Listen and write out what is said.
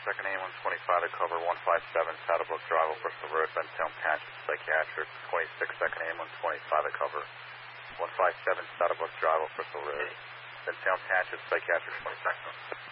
22nd ambulance, 25 to cover, 157 Saddlebrook Drive, Bristol Road, Bentown Township Psychiatric, 22nd ambulance, 25 to cover, 157 Saddlebrook Drive, Bristol Road, Bentown Township Psychiatric, 22nd.